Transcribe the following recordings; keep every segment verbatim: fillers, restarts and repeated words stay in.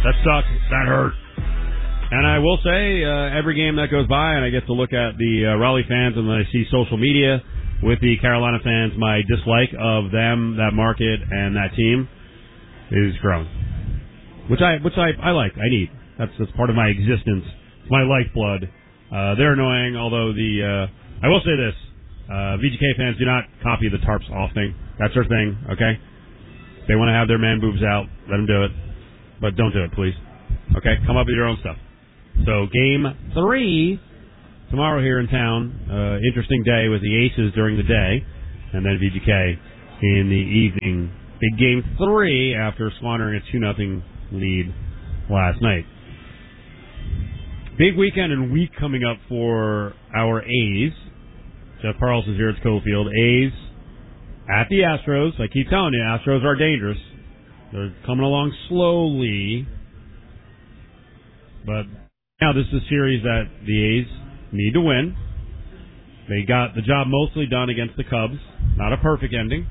That sucked. That hurt. And I will say, uh, every game that goes by and I get to look at the uh, Raleigh fans and I see social media with the Carolina fans, my dislike of them, that market, and that team is growing. Which I which I, I like. I need. That's, that's part of my existence. It's my lifeblood. Uh, they're annoying, although the... Uh, I will say this. Uh, V G K fans, do not copy the tarps off thing. That's their thing, okay? If they want to have their man boobs out, let them do it. But don't do it, please. Okay? Come up with your own stuff. So, game three tomorrow here in town. Uh, interesting day with the Aces during the day, and then V G K in the evening. Big game three after squandering a two nothing lead last night. Big weekend and week coming up for our A's. Jeff Parles is here at Schofield. A's at the Astros. I keep telling you, Astros are dangerous. They're coming along slowly. But now this is a series that the A's need to win. They got the job mostly done against the Cubs. Not a perfect ending.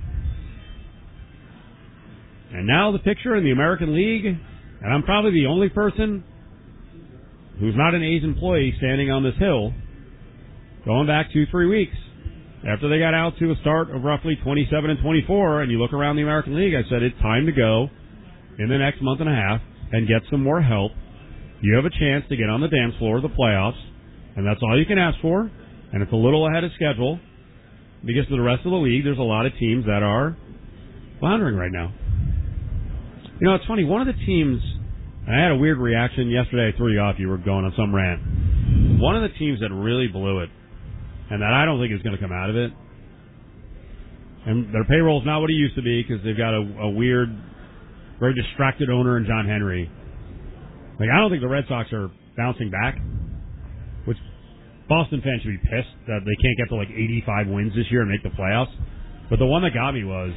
And now the picture in the American League, and I'm probably the only person who's not an A's employee standing on this hill, going back two, three weeks. After they got out to a start of roughly twenty-seven and twenty-four, and you look around the American League, I said it's time to go in the next month and a half and get some more help. You have a chance to get on the dance floor of the playoffs, and that's all you can ask for, and it's a little ahead of schedule because for the rest of the league, there's a lot of teams that are floundering right now. You know, it's funny, one of the teams, and I had a weird reaction yesterday, I threw you off, you were going on some rant. One of the teams that really blew it, and that I don't think is going to come out of it, and their payroll's not what it used to be because they've got a, a weird, very distracted owner in John Henry. Like, I don't think the Red Sox are bouncing back, which Boston fans should be pissed that they can't get to like eighty-five wins this year and make the playoffs. But the one that got me was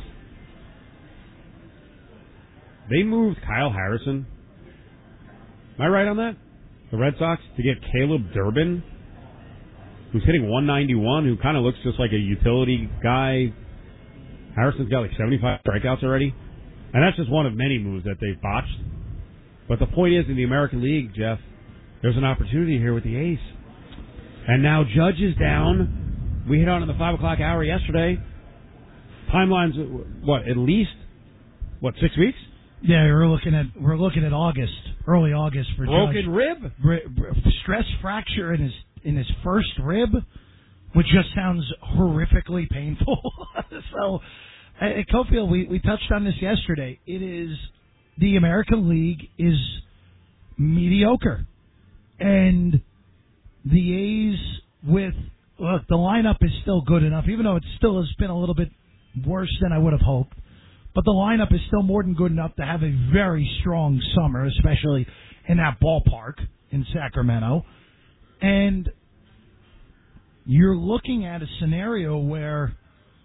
they moved Kyle Harrison. Am I right on that? The Red Sox to get Caleb Durbin, who's hitting one ninety-one, who kind of looks just like a utility guy. Harrison's got like seventy-five strikeouts already. And that's just one of many moves that they've botched. But the point is, in the American League, Jeff, there's an opportunity here with the A's. And now Judge is down. We hit on in the five o'clock hour yesterday. Timeline's, what, at least, what, six weeks? Yeah, we're looking at we're looking at August, early August for Broken Judge. rib? Br- stress fracture in his in his first rib, which just sounds horrifically painful. So, at Cofield, we, we touched on this yesterday. It is... The American League is mediocre. And the A's with, look, the lineup is still good enough, even though it still has been a little bit worse than I would have hoped. But the lineup is still more than good enough to have a very strong summer, especially in that ballpark in Sacramento. And you're looking at a scenario where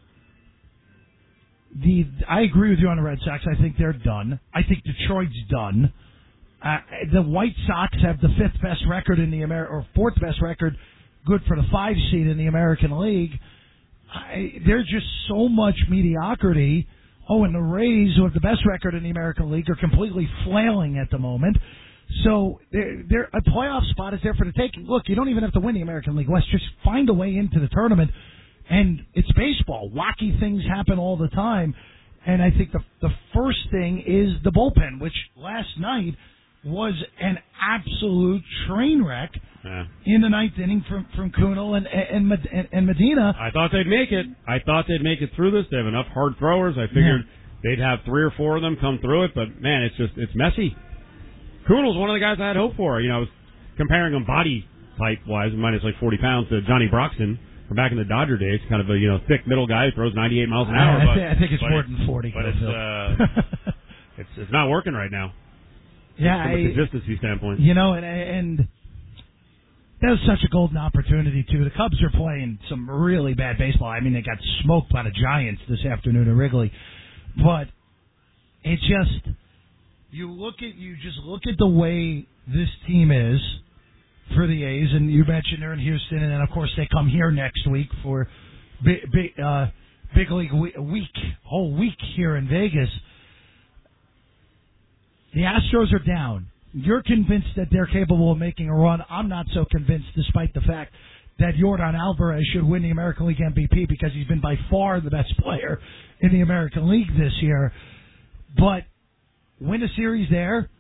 The I agree with you on the Red Sox. I think they're done. I think Detroit's done. Uh, the White Sox have the fifth best record in the Amer- or fourth best record, good for the five seed in the American League. I, there's just so much mediocrity. Oh, and the Rays, who have the best record in the American League, are completely flailing at the moment. So they're, they're, a playoff spot is there for the taking. Look, you don't even have to win the American League West. Just find a way into the tournament. And it's baseball. Wacky things happen all the time. And I think the the first thing is the bullpen, which last night was an absolute train wreck yeah. in the ninth inning from, from Kunal and, and, and, and Medina. I thought they'd make it. I thought they'd make it through this. They have enough hard throwers. I figured yeah. they'd have three or four of them come through it. But, man, it's just it's messy. Kunal's one of the guys I had hope for. You know, I was comparing him body type-wise, minus like forty pounds, to Johnny Broxton. From back in the Dodger days, kind of a you know thick middle guy who throws ninety-eight miles an hour. I, but, th- I think it's more it, than forty. But it's, uh, it's it's not working right now. Yeah, from a I, consistency standpoint. You know, and and that was such a golden opportunity too. The Cubs are playing some really bad baseball. I mean, they got smoked by the Giants this afternoon at Wrigley, but it just you look at you just look at the way this team is. For the A's, and you mentioned they're in Houston, and then of course they come here next week for big, big, uh, big league week, whole week here in Vegas. The Astros are down. you're convinced that they're capable of making a run. I'm not so convinced, despite the fact that Yordan Alvarez should win the American League M V P because he's been by far the best player in the American League this year. But win a series there,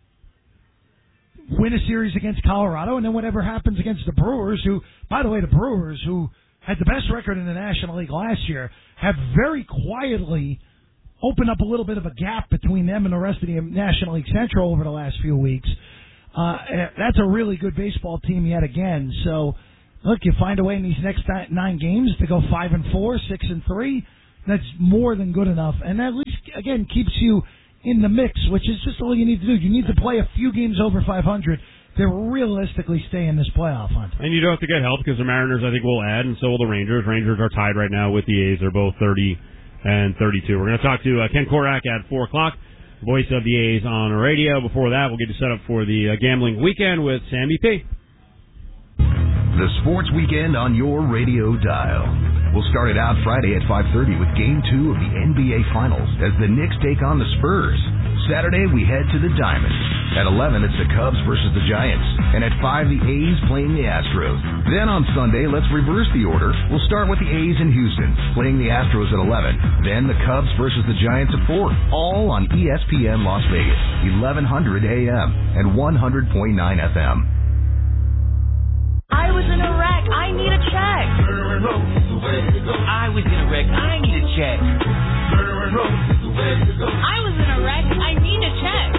win a series against Colorado, and then whatever happens against the Brewers, who, by the way, the Brewers, who had the best record in the National League last year, have very quietly opened up a little bit of a gap between them and the rest of the National League Central over the last few weeks. Uh, that's a really good baseball team yet again. So, look, you find a way in these next nine games to go five and four, six and three. That's more than good enough, and that at least again keeps you in the mix, which is just all you need to do. You need to play a few games over five hundred to realistically stay in this playoff hunt. And you don't have to get help because the Mariners, I think, will add, and so will the Rangers. Rangers are tied right now with the A's. They're both thirty and thirty-two. We're going to talk to uh, Ken Korak at four o'clock, voice of the A's on radio. Before that, we'll get you set up for the uh, gambling weekend with Sammy P. The sports weekend on your radio dial. We'll start it out Friday at five thirty with Game two of the N B A Finals as the Knicks take on the Spurs. Saturday, we head to the Diamond. At eleven, it's the Cubs versus the Giants. And at five, the A's playing the Astros. Then on Sunday, let's reverse the order. We'll start with the A's in Houston, playing the Astros at eleven. Then the Cubs versus the Giants at four. All on E S P N Las Vegas, eleven hundred A M and one hundred point nine F M. I was in a wreck. I need a check. I was in a wreck. I need a check. I was in a wreck. I need a check.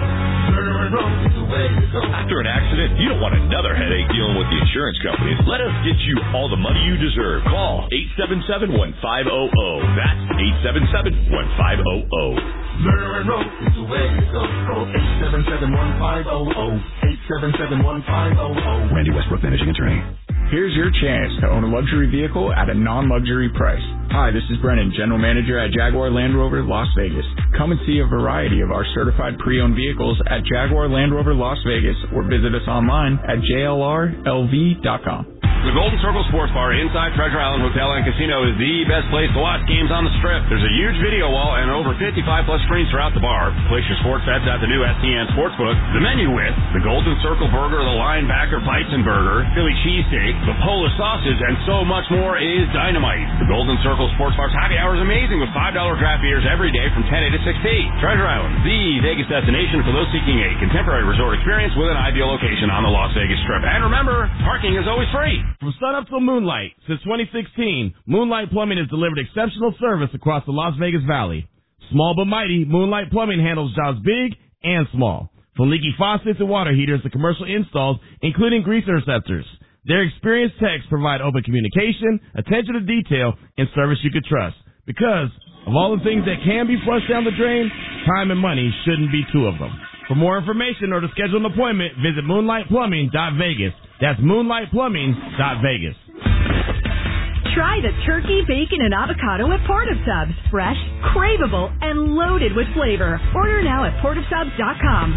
After an accident, you don't want another headache dealing with the insurance companies. Let us get you all the money you deserve. Call eight seven seven, one five zero zero. That's eight seven seven, one five zero zero. Murder Road is the way to go. eight seven seven, one five zero zero. eight seven seven, one five zero zero. Randy Westbrook, managing attorney. Here's your chance to own a luxury vehicle at a non-luxury price. Hi, this is Brennan, General Manager at Jaguar Land Rover Las Vegas. Come and see a variety of our certified pre-owned vehicles at Jaguar Land Rover Las Vegas or visit us online at J L R L V dot com. The Golden Circle Sports Bar inside Treasure Island Hotel and Casino is the best place to watch games on the Strip. There's a huge video wall and over fifty-five plus screens throughout the bar. Place your sports bets at the new S T N Sportsbook. The menu with the Golden Circle Burger, the Linebacker Bison Burger, Philly Cheesesteak, the Polish Sausage, and so much more is dynamite. The Golden Circle Sports Bar's happy hour is amazing with five dollar draft beers every day from ten A to six P. Treasure Island, the Vegas destination for those seeking a contemporary resort experience with an ideal location on the Las Vegas Strip. And remember, parking is always free. From sunup till moonlight, since twenty sixteen, Moonlight Plumbing has delivered exceptional service across the Las Vegas Valley. Small but mighty, Moonlight Plumbing handles jobs big and small. From leaky faucets and water heaters to commercial installs, including grease interceptors. Their experienced techs provide open communication, attention to detail, and service you could trust. Because of all the things that can be flushed down the drain, time and money shouldn't be two of them. For more information or to schedule an appointment, visit moonlight plumbing dot vegas. That's moonlight plumbing dot vegas. Try the turkey, bacon, and avocado at Portasubs. Fresh, craveable, and loaded with flavor. Order now at portasubs dot com.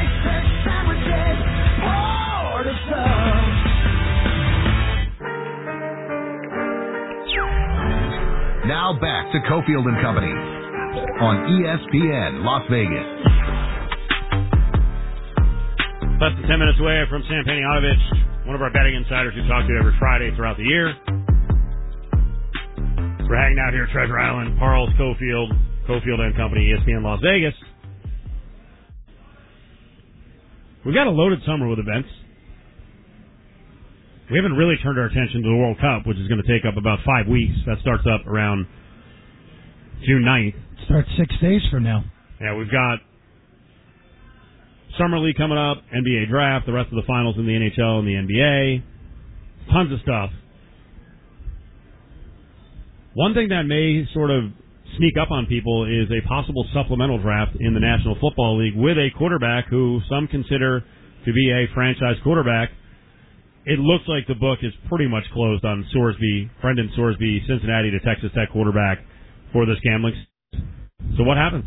Now back to Cofield and Company on E S P N Las Vegas. Less than ten minutes away from Sam Paniotovich, one of our betting insiders we talk to every Friday throughout the year. We're hanging out here at Treasure Island, Parles, Cofield, Cofield and Company, E S P N Las Vegas. We've got a loaded summer with events. We haven't really turned our attention to the World Cup, which is going to take up about five weeks. That starts up around June ninth. Starts six days from now. Yeah, we've got Summer League coming up, N B A Draft, the rest of the finals in the N H L and the N B A. Tons of stuff. One thing that may sort of sneak up on people is a possible supplemental draft in the National Football League with a quarterback who some consider to be a franchise quarterback. It looks like the book is pretty much closed on Sorsby, Brendan Sorsby, Cincinnati to Texas Tech quarterback for this gambling. So what happens?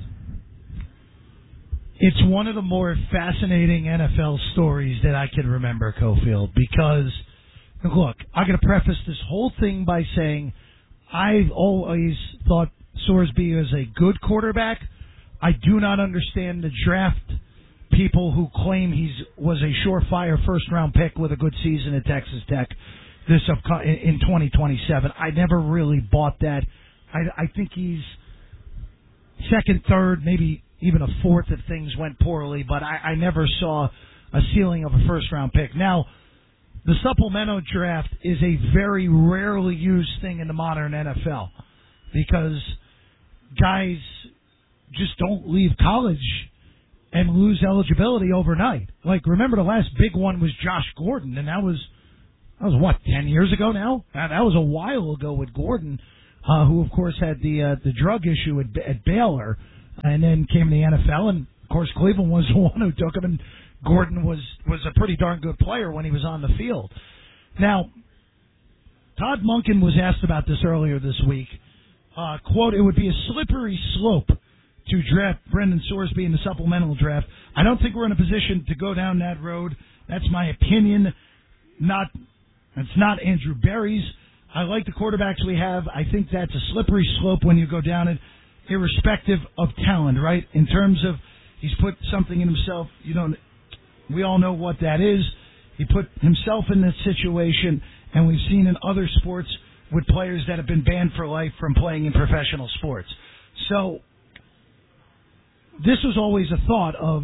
It's one of the more fascinating N F L stories that I can remember, Cofield, because, look, I'm going to preface this whole thing by saying I've always thought Sorsby is a good quarterback. I do not understand the draft people who claim he's was a surefire first-round pick with a good season at Texas Tech this up in twenty twenty-seven. I never really bought that. I, I think he's second, third, maybe even a fourth if things went poorly, but I, I never saw a ceiling of a first-round pick. Now, the supplemental draft is a very rarely used thing in the modern N F L because guys just don't leave college and lose eligibility overnight. Like, remember the last big one was Josh Gordon, and that was, that was what, ten years ago now? That was a while ago with Gordon, uh, who, of course, had the uh, the drug issue at, at Baylor, and then came to the N F L, and, of course, Cleveland was the one who took him, and Gordon was, was a pretty darn good player when he was on the field. Now, Todd Monken was asked about this earlier this week. Uh, quote, it would be a slippery slope to draft Brendan Sorsby in the supplemental draft. I don't think we're in a position to go down that road. That's my opinion. Not, it's not Andrew Berry's. I like the quarterbacks we have. I think that's a slippery slope when you go down it, irrespective of talent, right? In terms of he's put something in himself, you don't, we all know what that is. He put himself in this situation, and we've seen in other sports with players that have been banned for life from playing in professional sports. So, this was always a thought of,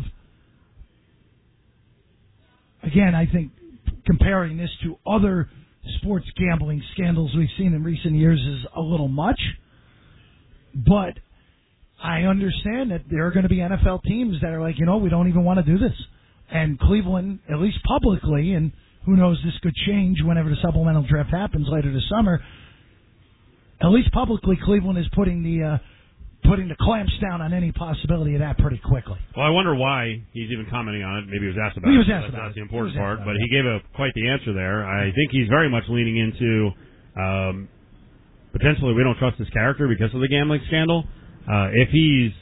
again, I think comparing this to other sports gambling scandals we've seen in recent years is a little much, but I understand that there are going to be N F L teams that are like, you know, we don't even want to do this. And Cleveland, at least publicly, and who knows, this could change whenever the supplemental draft happens later this summer, at least publicly, Cleveland is putting the uh, putting the clamps down on any possibility of that pretty quickly. Well, I wonder why he's even commenting on it. Maybe he was asked about he it. Was asked That's about not it. the important part, but it. he gave a quite the answer there. I think he's very much leaning into um, potentially we don't trust his character because of the gambling scandal. Uh, if he's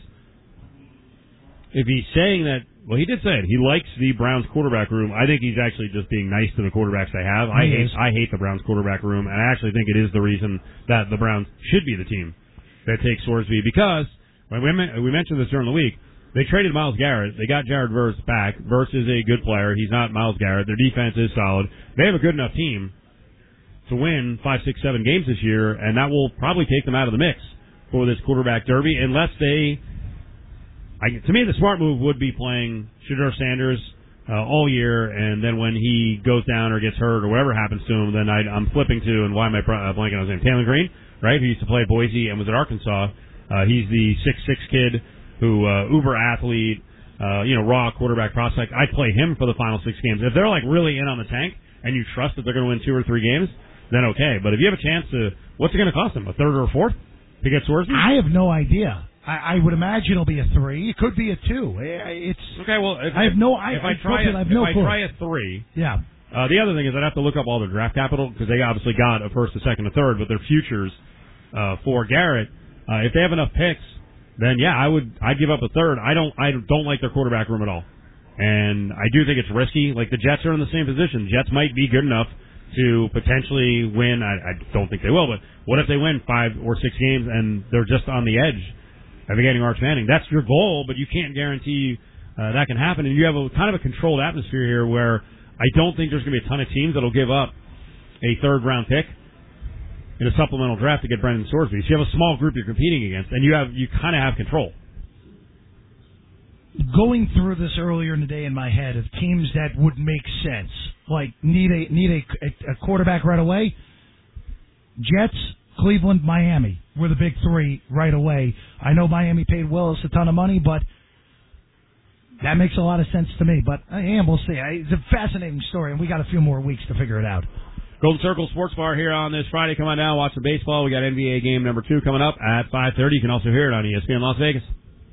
if he's saying that, well, he did say it. He likes the Browns quarterback room. I think he's actually just being nice to the quarterbacks they have. I he hate is. I hate the Browns quarterback room, and I actually think it is the reason that the Browns should be the team that takes Sorsby, because when we, we mentioned this during the week, they traded Myles Garrett. They got Jared Verse back. Verse is a good player. He's not Myles Garrett. Their defense is solid. They have a good enough team to win five, six, seven games this year, and that will probably take them out of the mix for this quarterback derby, unless they... I, to me, the smart move would be playing Shedeur Sanders uh, all year, and then when he goes down or gets hurt or whatever happens to him, then I, I'm flipping to, and why am I uh, blanking on his name? Taylor Green, right, who used to play at Boise and was at Arkansas. Uh, he's the six six kid who, uh, uber athlete, uh, you know, raw quarterback prospect. I'd play him for the final six games. If they're like really in on the tank and you trust that they're going to win two or three games, then okay. But if you have a chance to, what's it going to cost them? A third or a fourth to get Sorsby? I have no idea. I, I would imagine it'll be a three. It could be a two. It's okay. Well, if, I have no. I, if I, I try, it, a, I have if no I clue. try a three, yeah. Uh, the other thing is I'd have to look up all their draft capital because they obviously got a first, a second, a third, but their futures uh, for Garrett, uh, if they have enough picks, then yeah, I would. I'd give up a third. I don't. I don't like their quarterback room at all, and I do think it's risky. Like the Jets are in the same position. Jets might be good enough to potentially win. I, I don't think they will, but what if they win five or six games and they're just on the edge of getting Arch Manning? That's your goal, but you can't guarantee uh, that can happen. And you have a kind of a controlled atmosphere here where I don't think there's going to be a ton of teams that'll give up a third round pick in a supplemental draft to get Brendan Sorsby. So you have a small group you're competing against, and you have you kind of have control. Going through this earlier in the day in my head of teams that would make sense, like need a need a, a, a quarterback right away. Jets, Cleveland, Miami were the big three right away. I know Miami paid Willis a ton of money, but that makes a lot of sense to me. But yeah, we'll see. It's a fascinating story, and we got a few more weeks to figure it out. Golden Circle Sports Bar here on this Friday. Come on down, watch the baseball. We got N B A game number two coming up at five thirty. You can also hear it on E S P N Las Vegas.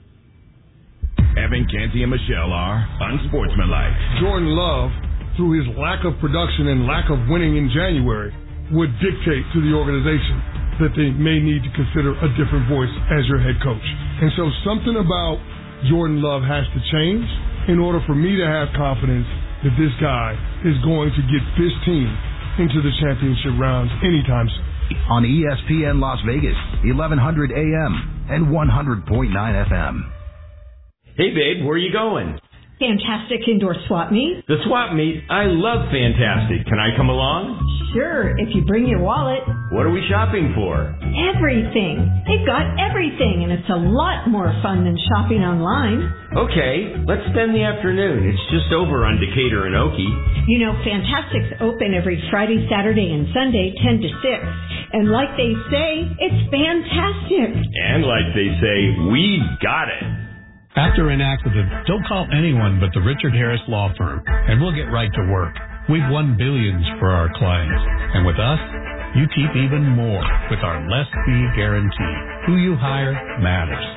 Evan Canty and Michelle are unsportsmanlike. Jordan Love, through his lack of production and lack of winning in January, would dictate to the organization that they may need to consider a different voice as your head coach. And so something about Jordan Love has to change in order for me to have confidence that this guy is going to get this team into the championship rounds anytime soon. On E S P N Las Vegas, eleven hundred A M and one hundred point nine F M. Hey, babe, where are you going? Fantastic indoor swap meet. The swap meet? I love Fantastic. Can I come along? Sure, if you bring your wallet. What are we shopping for? Everything. They've got everything, and it's a lot more fun than shopping online. Okay, let's spend the afternoon. It's just over on Decatur and Okie. You know, Fantastic's open every Friday, Saturday, and Sunday, ten to six. And like they say, it's fantastic. And like they say, we got it. After an accident, don't call anyone but the Richard Harris Law Firm, and we'll get right to work. We've won billions for our clients. And with us, you keep even more with our less fee guarantee. Who you hire matters.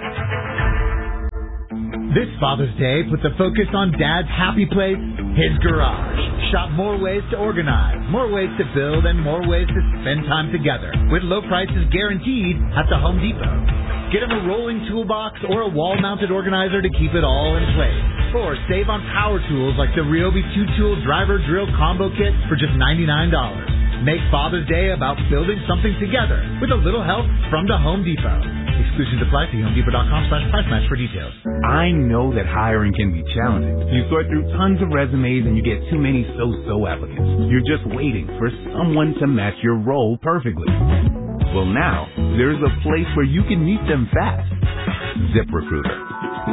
This Father's Day, put the focus on Dad's happy place, his garage. Shop more ways to organize, more ways to build, and more ways to spend time together. With low prices guaranteed at the Home Depot. Get him a rolling toolbox or a wall-mounted organizer to keep it all in place. Or save on power tools like the Ryobi two-tool driver drill combo kit for just ninety-nine dollars. Make Father's Day about building something together with a little help from the Home Depot. Exclusions apply. See homedepot.com slash price match for details. I know that hiring can be challenging. You sort through tons of resumes and you get too many so-so applicants. You're just waiting for someone to match your role perfectly. Well, now, there's a place where you can meet them fast. ZipRecruiter.